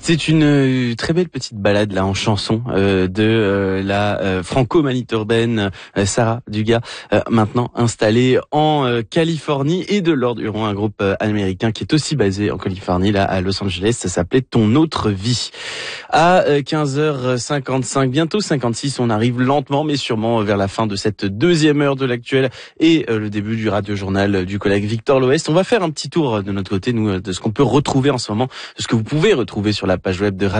C'est une très belle petite balade là en chanson de la franco-manitobaine Sarah Dugas, maintenant installée en Californie, et de Lord Huron, un groupe américain qui est aussi basé en Californie, là à Los Angeles. Ça s'appelait Ton autre vie. À 15h55, bientôt 56, on arrive lentement mais sûrement vers la fin de cette deuxième heure de l'actuel et le début du radio-journal du collègue Victor Loest. On va faire un petit tour de notre côté, nous, de ce qu'on peut retrouver en ce moment, de ce que vous pouvez retrouver sur la page web de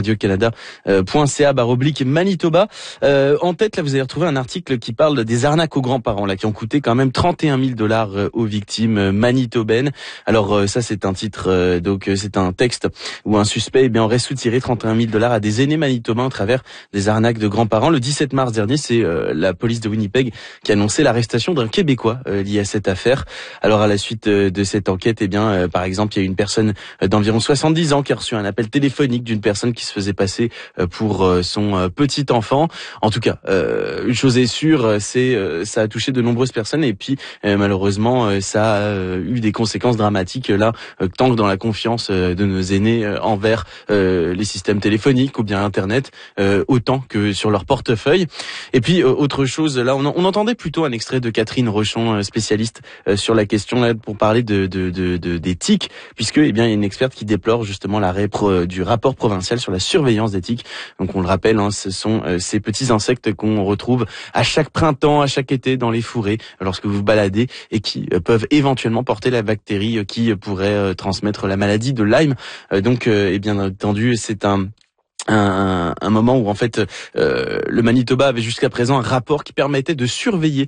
radiocanada.ca/Manitoba. En tête, là, vous allez retrouver un article qui parle des arnaques aux grands-parents, là, qui ont coûté quand même 31 000 $ aux victimes manitobaines. Alors, ça, c'est un titre, c'est un texte où un suspect, aurait soutiré 31 000 $ à des aînés manitobains à travers des arnaques de grands-parents. Le 17 mars dernier, c'est la police de Winnipeg qui a annoncé l'arrestation d'un Québécois lié à cette affaire. Alors, à la suite de cette enquête, par exemple, il y a une personne d'environ 70 ans qui a reçu un appel téléphonique d'une personne qui se faisait passer pour son petit enfant. En tout cas, une chose est sûre, ça a touché de nombreuses personnes, et puis malheureusement, ça a eu des conséquences dramatiques là, tant que dans la confiance de nos aînés envers les systèmes téléphoniques ou bien Internet, autant que sur leur portefeuille. Et puis autre chose, là, on entendait plutôt un extrait de Catherine Rochon, spécialiste sur la question là, pour parler des tiques, puisque il y a une experte qui déplore justement l'arrêt du rapport provincial sur la surveillance des tiques. Donc on le rappelle, ce sont ces petits insectes qu'on retrouve à chaque printemps, à chaque été dans les fourrés lorsque vous baladez, et qui peuvent éventuellement porter la bactérie qui pourrait transmettre la maladie de Lyme. Donc bien entendu, c'est un moment où en fait le Manitoba avait jusqu'à présent un rapport qui permettait de surveiller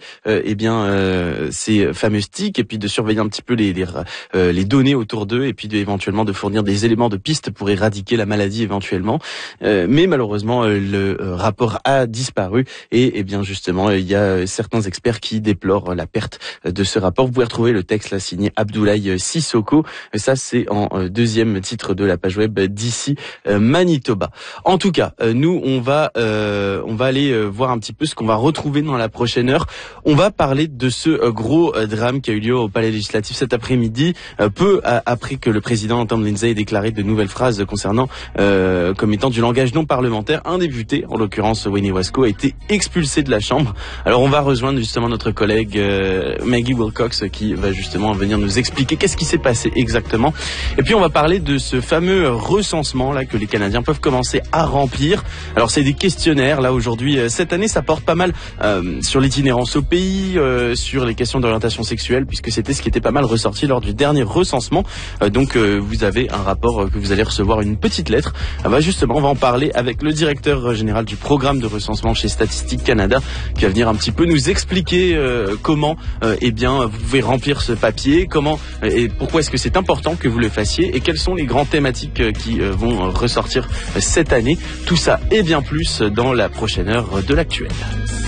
ces fameuses tiques, et puis de surveiller un petit peu les données autour d'eux, et puis éventuellement de fournir des éléments de piste pour éradiquer la maladie éventuellement. Mais malheureusement le rapport a disparu, et justement il y a certains experts qui déplorent la perte de ce rapport. Vous pouvez retrouver le texte là signé Abdoulaye Sissoko. Ça c'est en deuxième titre de la page web d'ici Manitoba. En tout cas, nous on va aller voir un petit peu ce qu'on va retrouver dans la prochaine heure. On va parler de ce gros drame qui a eu lieu au Palais législatif cet après-midi, peu après que le président Tom Lindsay ait déclaré de nouvelles phrases concernant comme étant du langage non parlementaire. Un député, en l'occurrence Wayne Wasco, a été expulsé de la Chambre. Alors on va rejoindre justement notre collègue Maggie Wilcox, qui va justement venir nous expliquer qu'est-ce qui s'est passé exactement. Et puis on va parler de ce fameux recensement là que les Canadiens peuvent commencer à remplir. Alors c'est des questionnaires là aujourd'hui. Cette année ça porte pas mal sur l'itinérance au pays, sur les questions d'orientation sexuelle, puisque c'était ce qui était pas mal ressorti lors du dernier recensement. Donc vous avez un rapport que vous allez recevoir, une petite lettre. Justement on va en parler avec le directeur général du programme de recensement chez Statistique Canada, qui va venir un petit peu nous expliquer comment vous pouvez remplir ce papier, comment et pourquoi est-ce que c'est important que vous le fassiez, et quelles sont les grandes thématiques qui vont ressortir cette année. Tout ça et bien plus dans la prochaine heure de l'actuel.